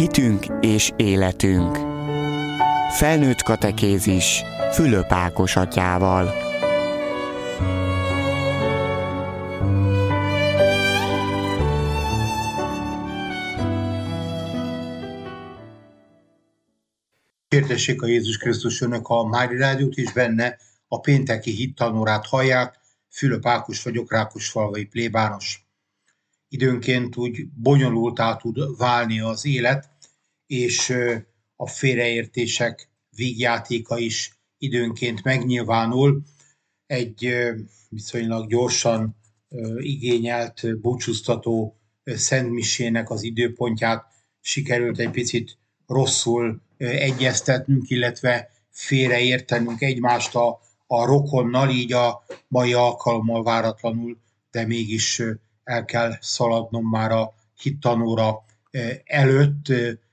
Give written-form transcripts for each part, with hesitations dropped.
Hitünk és életünk. Felnőtt katekézis Fülöp Ákos atyával. Hirdessék a Jézus Krisztus, önök a Mári Rádiót, és benne a pénteki hittanórát hallják. Fülöp Ákos vagyok, rákosfalvai plébános. Időnként úgy bonyolultá tud válni az élet, és a félreértések vígjátéka is időnként megnyilvánul. Egy viszonylag gyorsan igényelt búcsúztató szentmisének az időpontját sikerült egy picit rosszul egyeztetnünk, illetve félreértenünk egymást a rokonnal, így a mai alkalommal váratlanul, de mégis el kell szaladnom már a hittanóra előtt,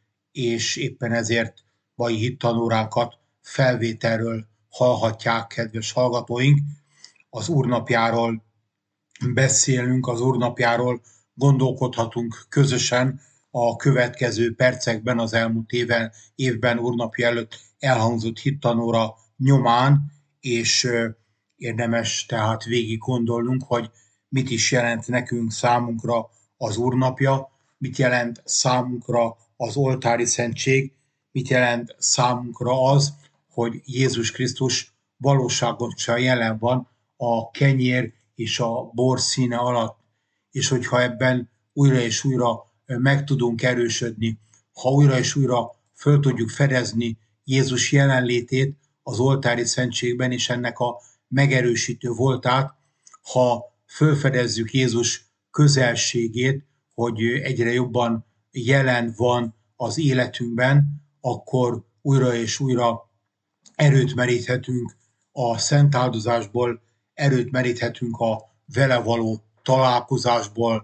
és éppen ezért mai hittanóránkat felvételről hallhatják, kedves hallgatóink. Az Úrnapjáról beszélünk, az Úrnapjáról gondolkodhatunk közösen a következő percekben, az elmúlt évben Úrnapja előtt elhangzott hittanóra nyomán, és érdemes tehát végig gondolnunk, hogy mit is jelent nekünk, számunkra az Úrnapja, mit jelent számunkra az oltári szentség, mit jelent számunkra az, hogy Jézus Krisztus valóságosan jelen van a kenyér és a bor színe alatt, és hogyha ebben újra és újra meg tudunk erősödni, ha újra és újra föl tudjuk fedezni Jézus jelenlétét az oltári szentségben, és ennek a megerősítő voltát, ha fölfedezzük Jézus közelségét, hogy egyre jobban jelen van az életünkben, akkor újra és újra erőt meríthetünk a szent áldozásból, erőt meríthetünk a vele való találkozásból.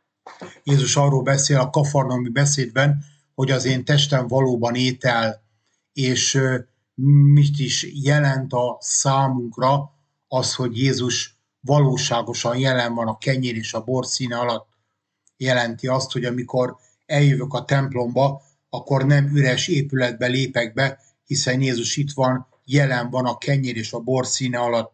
Jézus arról beszél a kafarnaumi beszédben, hogy az én testem valóban étel, és mit is jelent a számunkra az, hogy Jézus valóságosan jelen van a kenyér és a bor színe alatt. Jelenti azt, hogy amikor eljövök a templomba, akkor nem üres épületbe lépek be, hiszen Jézus itt van, jelen van a kenyér és a bor színe alatt.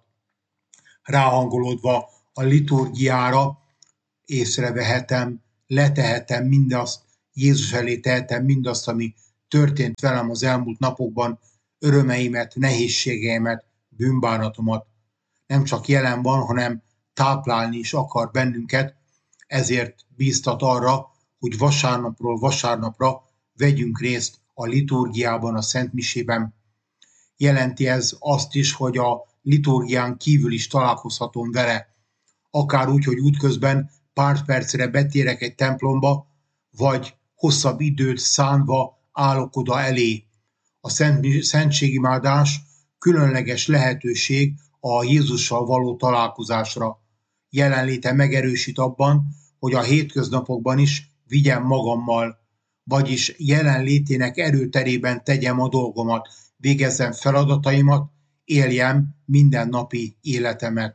Ráhangolódva a liturgiára észrevehetem, letehetem mindazt, Jézus elé tehetem mindazt, ami történt velem az elmúlt napokban, örömeimet, nehézségeimet, bűnbánatomat. Nem csak jelen van, hanem táplálni is akar bennünket, ezért bíztat arra, hogy vasárnapról vasárnapra vegyünk részt a liturgiában, a szentmisében. Jelenti ez azt is, hogy a liturgián kívül is találkozhatom vele, akár úgy, hogy útközben pár percre betérek egy templomba, vagy hosszabb időt szánva állok oda elé. A szentségimádás különleges lehetőség a Jézussal való találkozásra. Jelenléte megerősít abban, hogy a hétköznapokban is vigyem magammal, vagyis jelenlétének erőterében tegyem a dolgomat, végezzem feladataimat, éljem mindennapi életemet.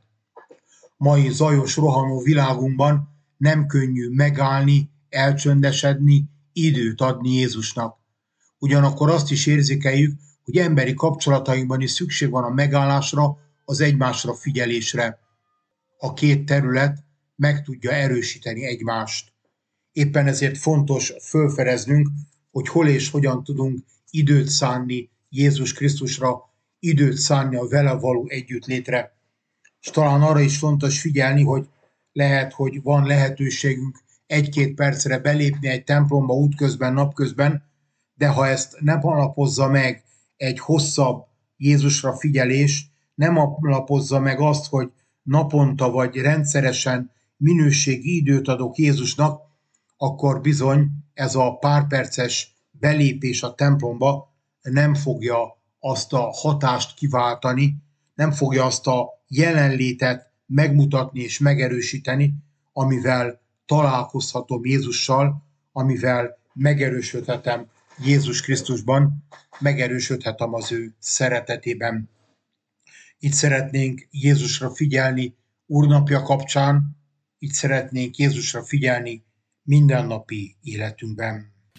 Mai zajos, rohanó világunkban nem könnyű megállni, elcsöndesedni, időt adni Jézusnak. Ugyanakkor azt is érzékeljük, hogy emberi kapcsolatainkban is szükség van a megállásra, az egymásra figyelésre. A két terület meg tudja erősíteni egymást. Éppen ezért fontos fölfedeznünk, hogy hol és hogyan tudunk időt szánni Jézus Krisztusra, időt szánni a vele való együttlétre. És talán arra is fontos figyelni, hogy lehet, hogy van lehetőségünk egy-két percre belépni egy templomba útközben, napközben, de ha ezt nem alapozza meg egy hosszabb Jézusra figyelés, nem alapozza meg azt, hogy naponta vagy rendszeresen minőségi időt adok Jézusnak, akkor bizony ez a pár perces belépés a templomba nem fogja azt a hatást kiváltani, nem fogja azt a jelenlétet megmutatni és megerősíteni, amivel találkozhatom Jézussal, amivel megerősödhetem Jézus Krisztusban, megerősödhetem az ő szeretetében. Itt szeretnénk Jézusra figyelni Úrnapja kapcsán, itt szeretnénk Jézusra figyelni mindennapi életünkben.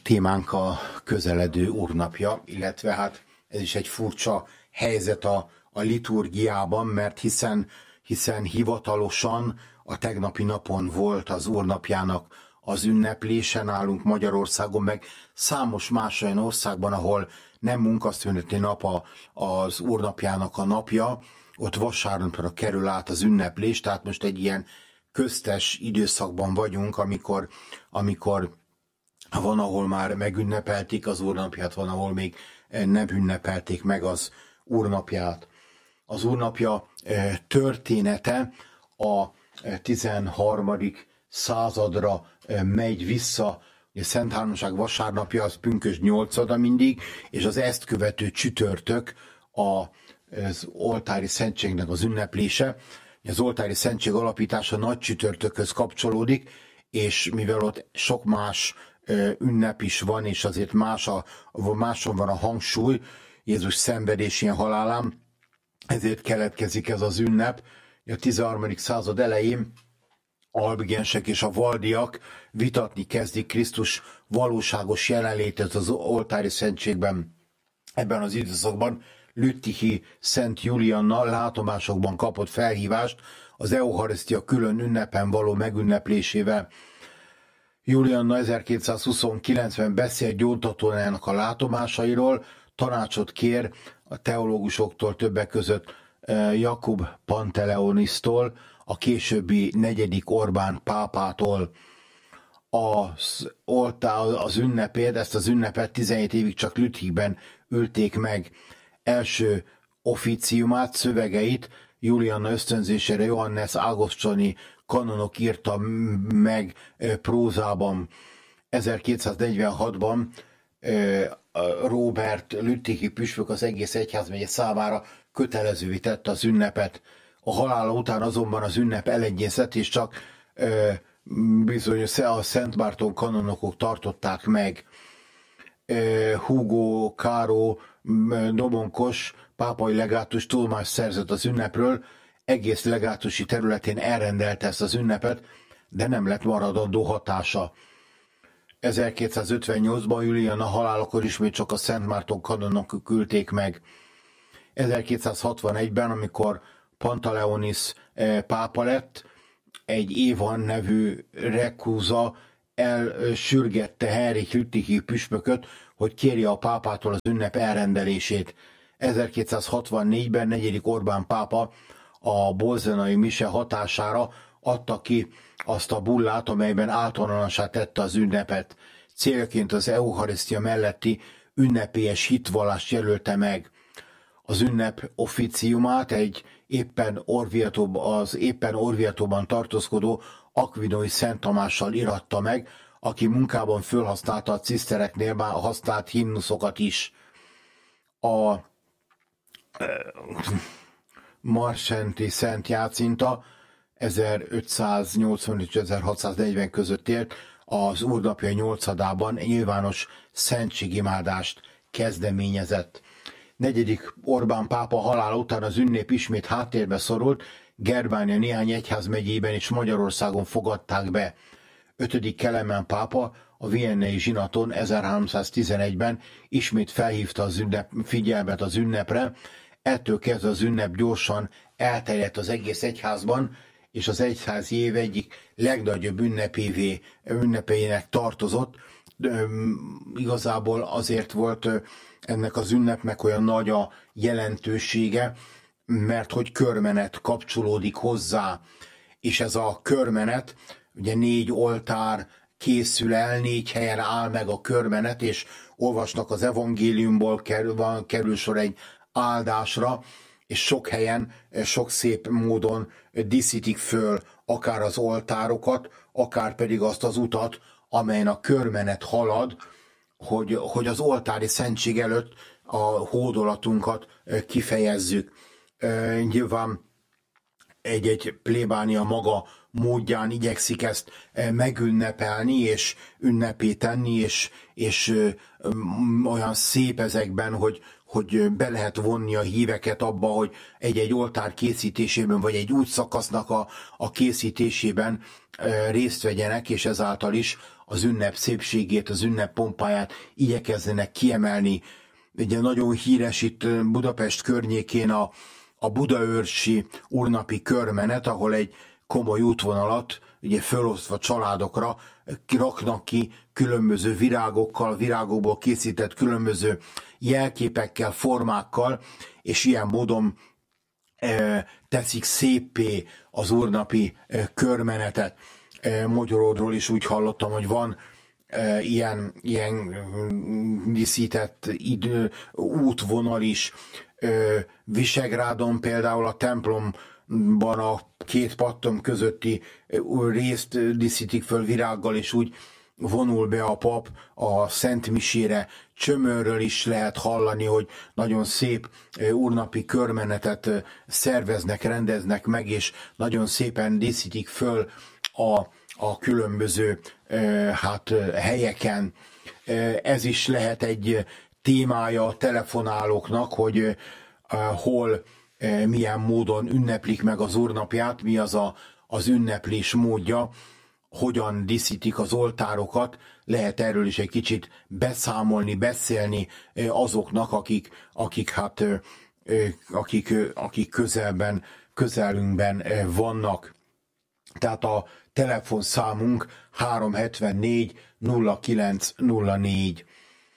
Témánk a közeledő Úrnapja, illetve hát ez is egy furcsa helyzet a liturgiában, mert hiszen hivatalosan a tegnapi napon volt az Úrnapjának az ünneplése nálunk Magyarországon, meg számos más olyan országban, ahol nem munkaszüneti nap az Úrnapjának a napja, ott vasárnapra kerül át az ünneplés, tehát most egy ilyen köztes időszakban vagyunk, amikor van, ahol már megünnepelték az Úrnapját, van, ahol még nem ünnepelték meg az Úrnapját. Az Úrnapja története a 13. századra megy vissza. A Szent Háromság vasárnapja az pünkösd 8-a mindig, és az ezt követő csütörtök az oltári szentségnek az ünneplése. Az oltári szentség alapítása nagy csütörtökhöz kapcsolódik, és mivel ott sok más ünnep is van, és azért máson van a hangsúly Jézus szenvedésén, halálán, ezért keletkezik ez az ünnep. A 13. század elején albigensek és a valdiak vitatni kezdik Krisztus valóságos jelenlétet az oltári szentségben. Ebben az időszakban Lüttichi Szent Julianna látomásokban kapott felhívást az Eucharisztia külön ünnepen való megünneplésével. Julianna 1229-ben beszél gyóntatójának a látomásairól, tanácsot kér a teológusoktól, többek között Jakub Panteleonisztól, a későbbi 4. Orbán pápától. Az ünnepét, ezt az ünnepet 17 évig csak Lüttichben ülték meg. Első officiumát, szövegeit Julianna ösztönzésére Johannes Ágoscsoni kanonok írta meg prózában. 1246-ban Róbert Lüttichi püspök az egész egyházmegye számára kötelezővé tette az ünnepet. A halála után azonban az ünnep elenyészett, és csak bizonyos a Szent Márton kanonokok tartották meg. Hugo Caro Domonkos pápai legátus tudomást szerzett az ünnepről, egész legátusi területén elrendelte ezt az ünnepet, de nem lett maradandó hatása. 1258-ban Julianna halálakor ismét csak a Szent Márton kanonok küldték meg. 1261-ben, amikor Pantaleonis pápa lett, egy Évan nevű rekrúza elsürgette Henrik Lüttichi püspököt, hogy kérje a pápától az ünnep elrendelését. 1264-ben 4. Orbán pápa a bolzenai mise hatására adta ki azt a bullát, amelyben általánossá tette az ünnepet. Célként az Eucharisztia melletti ünnepélyes hitvallást jelölte meg. Az ünnep officiumát egy éppen Orvietóban tartózkodó Akvinói Szent Tamással iratta meg, aki munkában fölhasználta a cisztereknél már használt himnuszokat is. A Marsenti Szent Jácinta 1580-1640 között élt, az Úrnapja 8-adában nyilvános szentségimádást kezdeményezett. 4. Orbán pápa halála után az ünnep ismét háttérbe szorult, Germánia néhány egyházmegyében és Magyarországon fogadták be. 5. Kelemen pápa a viennei zsinaton 1311-ben ismét felhívta figyelmet az ünnepre, ettől kezdve az ünnep gyorsan elterjedt az egész egyházban, és az egyházi év egyik legnagyobb ünnepének tartozott. Igazából azért volt ennek az ünnepnek olyan nagy a jelentősége, mert hogy körmenet kapcsolódik hozzá, és ez a körmenet, ugye 4 oltár készül el, 4 helyen áll meg a körmenet, és olvasnak az evangéliumból, kerül sor egy áldásra, és sok helyen, sok szép módon díszítik föl akár az oltárokat, akár pedig azt az utat, amelyen a körmenet halad, hogy az oltári szentség előtt a hódolatunkat kifejezzük. Nyilván egy plébánia maga módján igyekszik ezt megünnepelni, és ünnepé tenni, és olyan szép ezekben, hogy be lehet vonni a híveket abba, hogy egy oltár készítésében, vagy egy útszakasznak a készítésében részt vegyenek, és ezáltal is az ünnep szépségét, az ünnep pompáját igyekezzenek kiemelni. Ugye nagyon híres itt Budapest környékén a budaörsi úrnapi körmenet, ahol egy komoly útvonalat, ugye fölosztva családokra raknak ki különböző virágokkal, virágokból készített különböző jelképekkel, formákkal, és ilyen módon teszik széppé az úrnapi körmenetet. Magyaródról is úgy hallottam, hogy van ilyen díszített útvonal is. Visegrádon például a templomban a két pattom közötti részt díszítik föl virággal, és úgy vonul be a pap a Szent Misére. Csömörről is lehet hallani, hogy nagyon szép úrnapi körmenetet szerveznek, rendeznek meg, és nagyon szépen díszítik föl a különböző helyeken. Ez is lehet egy témája a telefonálóknak, hogy hol, milyen módon ünneplik meg az úrnapját, mi az az ünneplés módja, hogyan díszítik az oltárokat. Lehet erről is egy kicsit beszámolni, beszélni azoknak, akik közelünkben vannak. Tehát a telefonszámunk 374 0904.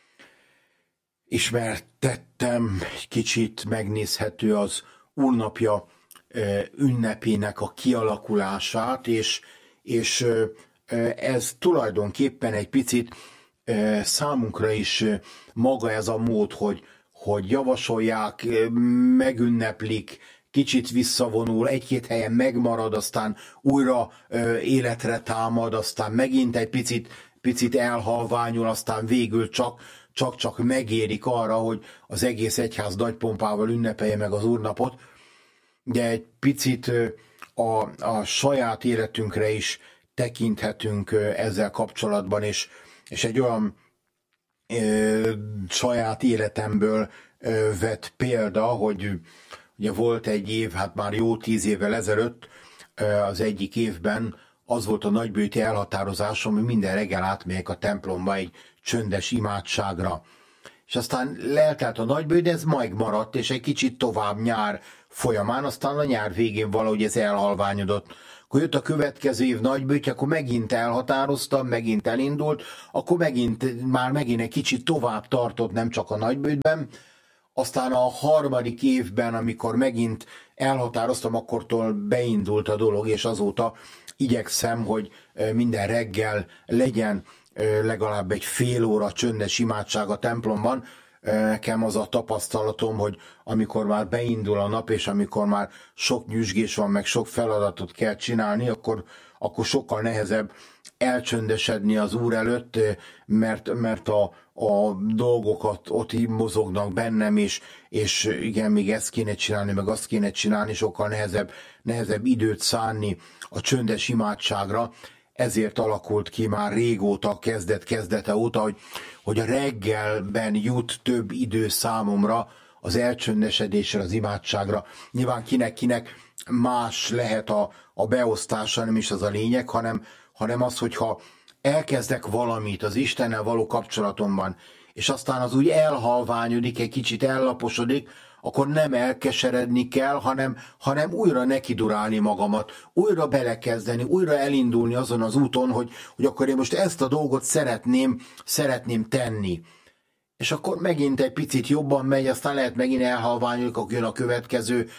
Ismertettem, egy kicsit megnézhető az úrnapja ünnepének a kialakulását, és ez tulajdonképpen egy picit számunkra is maga ez a mód, hogy javasolják, megünneplik, kicsit visszavonul, egy-két helyen megmarad, aztán újra életre támad, aztán megint egy picit elhalványul, aztán végül csak megérik arra, hogy az egész egyház nagy pompával ünnepelje meg az úrnapot. De egy picit a saját életünkre is tekinthetünk ezzel kapcsolatban, és egy olyan saját életemből vett példa, hogy ugye volt egy év, hát már jó 10 évvel ezelőtt, az egyik évben az volt a nagybőti elhatározásom, hogy minden reggel átmegyek a templomba egy csöndes imádságra. És aztán leltelt a nagybőt, de ez megmaradt, és egy kicsit tovább nyár folyamán, aztán a nyár végén valahogy ez elhalványodott. Akkor jött a következő év nagybőtje, akkor megint elhatároztam, megint elindult, akkor megint egy kicsit tovább tartott, nem csak a nagybőtben. Aztán a harmadik évben, amikor megint elhatároztam, akkortól beindult a dolog, és azóta igyekszem, hogy minden reggel legyen legalább egy fél óra csöndes imádság a templomban. Nekem az a tapasztalatom, hogy amikor már beindul a nap, és amikor már sok nyüzsgés van, meg sok feladatot kell csinálni, akkor sokkal nehezebb elcsöndesedni az Úr előtt, mert a dolgokat ott mozognak bennem, és igen, még ezt kéne csinálni, meg azt kéne csinálni, sokkal nehezebb időt szánni a csöndes imádságra. Ezért alakult ki már régóta, kezdete óta, hogy a reggelben jut több idő számomra az elcsöndesedésre, az imádságra. Nyilván kinek más lehet a beosztása, nem is az a lényeg, hanem az, hogyha elkezdek valamit az Istennel való kapcsolatomban, és aztán az úgy elhalványodik, egy kicsit ellaposodik, akkor nem elkeseredni kell, hanem újra nekidurálni magamat, újra belekezdeni, újra elindulni azon az úton, hogy akkor én most ezt a dolgot szeretném tenni. És akkor megint egy picit jobban megy, aztán lehet megint elhalványodik, akkor jön a következő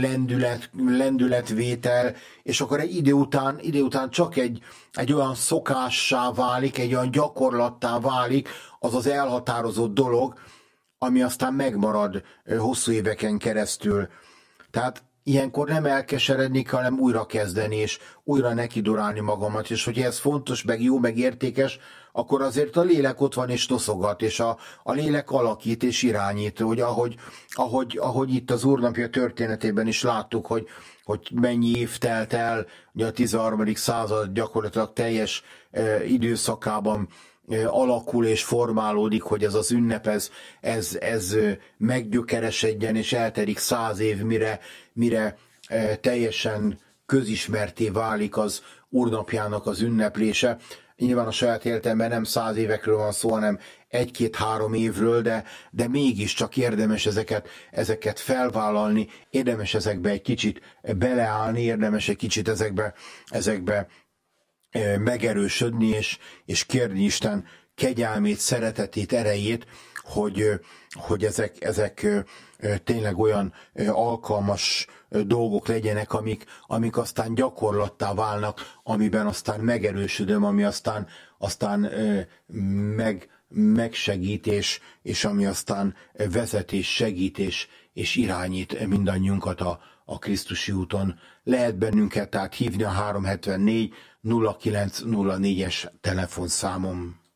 lendületvétel, és akkor egy idő után csak egy olyan szokássá válik, egy olyan gyakorlattá válik az az elhatározott dolog, ami aztán megmarad hosszú éveken keresztül. Tehát ilyenkor nem elkeseredni, hanem újra kezdeni, és újra nekidurálni magamat, és hogy ez fontos, meg jó, meg értékes, akkor azért a lélek ott van és noszogat, és a lélek alakít és irányít, hogy ahogy itt az Úrnapja történetében is láttuk, hogy mennyi év telt el, ugye a 13. század gyakorlatilag teljes időszakában alakul és formálódik, hogy ez az ünnep, ez meggyökeresedjen, és eltelik 100 év, mire teljesen közismerté válik az Úrnapjának az ünneplése. nyilván a saját életemben nem 100 évekről van szó, hanem 1-2-3 évről, de mégiscsak érdemes ezeket felvállalni, érdemes ezekbe egy kicsit beleállni, érdemes egy kicsit ezekbe megerősödni, és kérni Isten kegyelmét, szeretetét, erejét, hogy ezek tényleg olyan alkalmas dolgok legyenek, amik aztán gyakorlattá válnak, amiben aztán megerősödöm, ami aztán megsegít, és ami aztán vezet és segít és irányít mindannyiunkat a Krisztusi úton. Lehet bennünket tehát hívni a 374 0904-es telefonszámom.